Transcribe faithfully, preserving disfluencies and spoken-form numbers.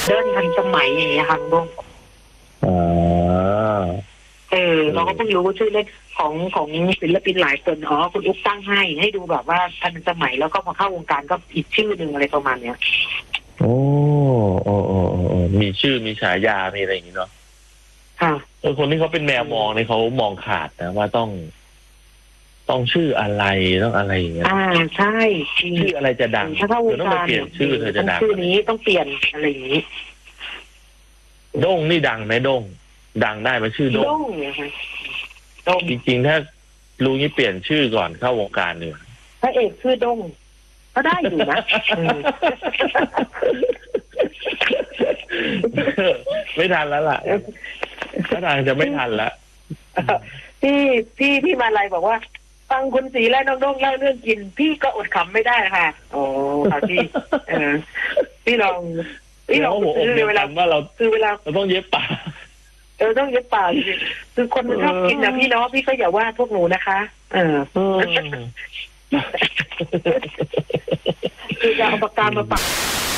เดินทันสมัยอย่างเงี้ยค่ะลุงอ่าเออเราก็เพิ่งรู้ชื่อเล่นของของศิลปินหลายคนอ๋อคุณอุ๊บตั้งให้ให้ดูแบบว่าทันสมัยแล้วก็พอเข้าวงการก็อีกชื่อหนึ่งอะไรประมาณเนี้ยโอ้โอ้โอ้โอ้มีชื่อมีฉายามีอะไรอย่างงี้เนาะค่ะเออคนที่เขาเป็นแมวมองเนี่ยเขามองขาดนะว่าต้องต้องชื่ออะไรต้องอะไรอย่างเงี้ยอ่าใช่ชื่ออะไรจะดังถ้าเข้าวงต้องไปการเปลี่ยนชื่อเธอจะดังชื่อนี้ต้องเปลี่ยนอะไรอย่างนี้โด้งนี่ดังไหมโด้งดังได้ไหมชื่อโด้งเนี่ยค่ะโด้งจริงๆถ้าลุงนี่เปลี่ยนชื่อก่อนเข้าวงการเนี่ยพระเอกชื่อโด้งก็ได้อยู่นะไม่ทันแล้วล่ะถ้าทางจะไม่ทันแล้วพี่พี่พี่มาลัยบอกว่าฟังคุณศรีและน้องโด้งเล่าเรื่องกินพี่ก็อดขำไม่ได้ค่ะโอ้ค่ะพี่เออพี่ลองพี่ลองซื้อเวลาว่าเราคือเวลาเราต้องเย็บปากเออต้องเย็บปากคือคนมันชอบกินนะพี่เนาะพี่ก็อย่าว่าพวกหนูนะคะเออคือจะเอาปากกามาปัก